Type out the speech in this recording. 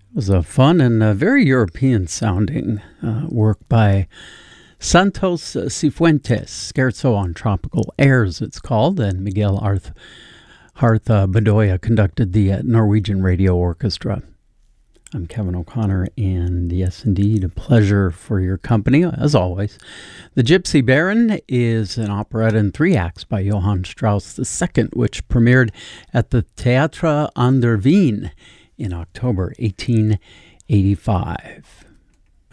It was a fun and very European sounding work by Santos Cifuentes, Scherzo on Tropical Airs, it's called, and Miguel Harth Bedoya conducted the Norwegian Radio Orchestra. I'm Kevin O'Connor, and yes, indeed, a pleasure for your company, as always. The Gypsy Baron is an operetta in 3 acts by Johann Strauss II, which premiered at the Theatre an der Wien in October 1885.